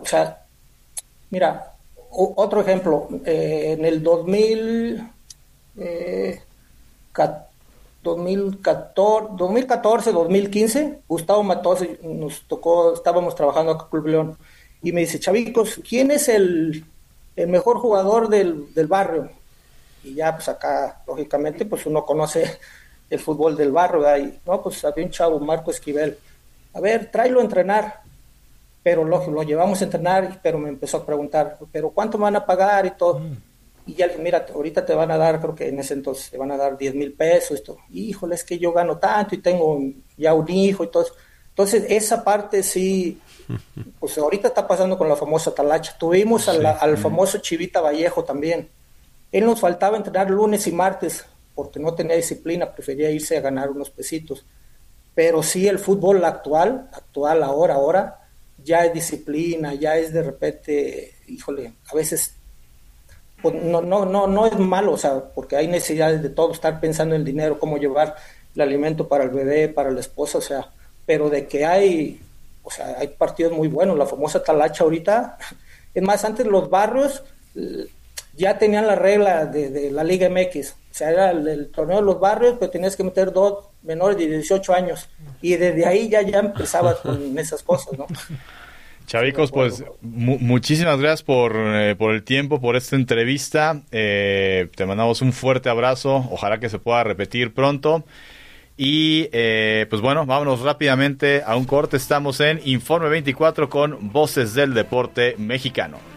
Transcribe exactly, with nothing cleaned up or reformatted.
sea, mira, o, otro ejemplo, eh, en el dos mil, eh, dos mil catorce, dos mil catorce, dos mil quince, Gustavo Matosas nos tocó, estábamos trabajando acá en Club León, y me dice, chavicos, ¿quién es el, el mejor jugador del, del barrio? Y ya, pues acá, lógicamente, pues uno conoce el fútbol del barrio, ¿verdad? Y no, pues había un chavo, Marco Esquivel, a ver, tráelo a entrenar, pero lo, lo llevamos a entrenar, pero me empezó a preguntar, pero ¿cuánto me van a pagar y todo? Mm. Y ya le dije, mira, ahorita te van a dar, creo que en ese entonces te van a dar diez mil pesos, esto, híjole, es que yo gano tanto y tengo ya un hijo y todo eso. Entonces, esa parte sí, pues ahorita está pasando con la famosa talacha. Tuvimos sí, a la, al famoso Chivita Vallejo también. Él nos faltaba entrenar lunes y martes, porque no tenía disciplina, prefería irse a ganar unos pesitos. Pero sí, el fútbol actual, actual, ahora, ahora, ya es disciplina, ya es de repente, híjole, a veces pues no, no, no, no es malo, o sea, porque hay necesidades de todo, estar pensando en el dinero, cómo llevar el alimento para el bebé, para la esposa, o sea, pero de que hay, o sea, hay partidos muy buenos, la famosa talacha ahorita, es más, antes los barrios ya tenían la regla de, de la Liga M X, o sea, era el, el torneo de los barrios, pero tenías que meter dos menores de dieciocho años, y desde ahí ya, ya empezabas con esas cosas, ¿no? Chavicos, pues mu- muchísimas gracias por, eh, por el tiempo, por esta entrevista. Eh, te mandamos un fuerte abrazo. Ojalá que se pueda repetir pronto. Y eh, pues bueno, vámonos rápidamente a un corte. Estamos en Informe veinticuatro con Voces del Deporte Mexicano.